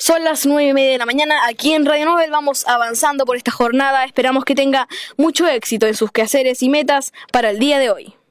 Son las 9:30 de la mañana, aquí en Radio Nobel vamos avanzando por esta jornada, esperamos que tenga mucho éxito en sus quehaceres y metas para el día de hoy.